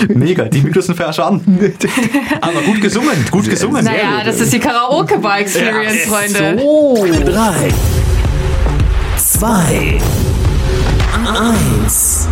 Mega, die Mikros sind falsch an. Aber gut gesungen, gut gesungen. Naja, das ist die Karaoke-Bar-Experience, Freunde. So. 3, 2, 1.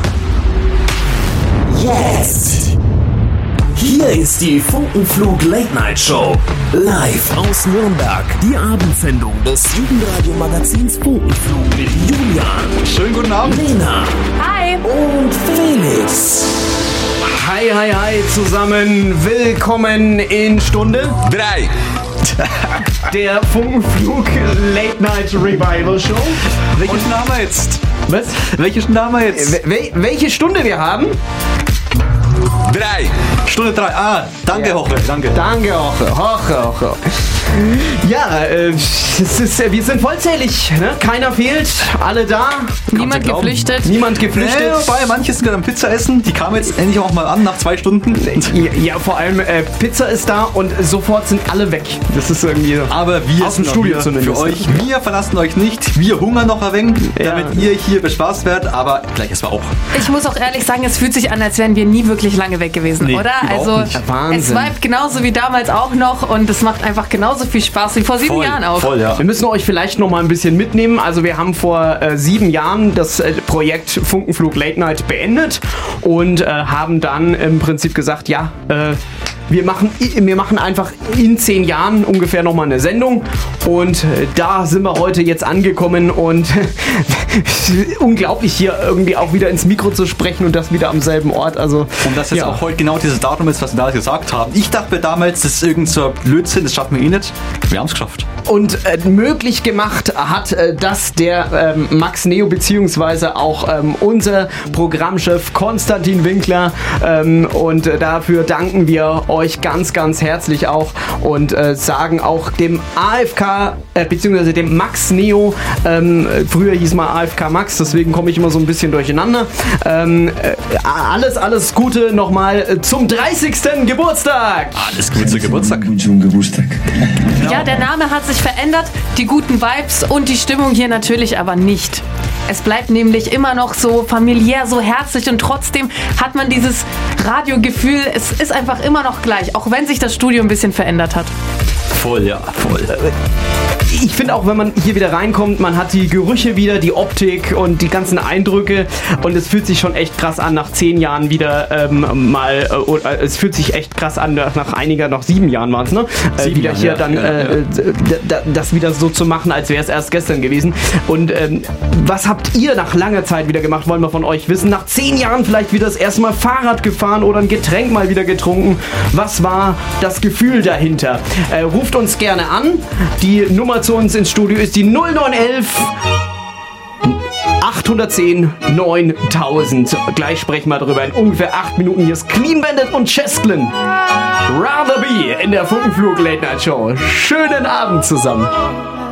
Jetzt. Hier ist die Funkenflug Late Night Show. Live aus Nürnberg. Die Abendsendung des Jugendradio-Magazins Funkenflug mit Julian. Schönen guten Abend. Lena. Hi. Und Felix. Hi, hi, hi zusammen. Willkommen in Stunde 3. der Funkenflug Late Night Revival Show. Welche Stunde haben wir jetzt? Was? Welche Stunde haben wir jetzt? Welche Stunde wir haben? 3. Stunde 3. Danke, Hoche, danke. Danke, Hoche. Ja, wir sind vollzählig, ne? Keiner fehlt, alle da. Niemand geflüchtet. Niemand geflüchtet. Wobei, manche sind gerade am Pizza essen. Die kamen jetzt endlich auch mal an nach 2 Stunden. Ja, vor allem Pizza ist da und sofort sind alle weg. Das ist irgendwie Aber wir aus dem sind Studio hier zumindest. für euch. Wir verlassen euch nicht. Wir hungern noch ein wenig, damit ihr hier bespaßt werdet. Aber gleich ist wir auch. Ich muss auch ehrlich sagen, es fühlt sich an, als wären wir nie wirklich lange weg gewesen, Nee, oder? überhaupt Also nicht. Wahnsinn. es vibet genauso wie damals auch noch und es macht einfach genauso viel Spaß wie vor 7 Jahren auch. Voll, ja. Wir müssen euch vielleicht noch mal ein bisschen mitnehmen. Also wir haben vor 7 Jahren das Projekt Funkenflug Late Night beendet und haben dann im Prinzip gesagt, ja, wir machen einfach in 10 Jahren ungefähr nochmal eine Sendung und da sind wir heute jetzt angekommen und unglaublich hier irgendwie auch wieder ins Mikro zu sprechen und das wieder am selben Ort. Also, Und dass jetzt auch heute genau dieses Datum ist, was wir da gesagt haben. Ich dachte mir damals, das ist irgend so ein Blödsinn, das schaffen wir eh nicht. Wir haben es geschafft. Und möglich gemacht hat das der Max Neo beziehungsweise auch unser Programmchef Konstantin Winkler und dafür danken wir euch ganz, ganz herzlich auch und sagen auch dem AFK beziehungsweise dem Max Neo, früher hieß mal AFK Max, deswegen komme ich immer so ein bisschen durcheinander. Alles Gute nochmal zum 30. Geburtstag! Alles Gute zum Geburtstag. Ja, der Name hat sich verändert, die guten Vibes und die Stimmung hier natürlich aber nicht. Es bleibt nämlich immer noch so familiär, so herzlich und trotzdem hat man dieses Radiogefühl, es ist einfach immer noch gleich, auch wenn sich das Studio ein bisschen verändert hat. Voll, ja, voll. Ich finde auch, wenn man hier wieder reinkommt, man hat die Gerüche wieder, die Optik und die ganzen Eindrücke und es fühlt sich schon echt krass an, nach 10 Jahren wieder es fühlt sich echt krass an, nach 7 Jahren waren es, ne? 7 wieder Jahre, hier ja, dann ja. Das wieder so zu machen, als wäre es erst gestern gewesen. Und was habt ihr nach langer Zeit wieder gemacht, wollen wir von euch wissen? Nach 10 Jahren vielleicht wieder das erste Mal Fahrrad gefahren oder ein Getränk mal wieder getrunken. Was war das Gefühl dahinter? Ruft uns gerne an. Die Nummer zu uns ins Studio ist die 0911 810 9000. Gleich sprechen wir darüber in ungefähr 8 Minuten. Hier ist Clean Bandit und Chesklin. Rather Be in der Funkenflug Late Night Show. Schönen Abend zusammen.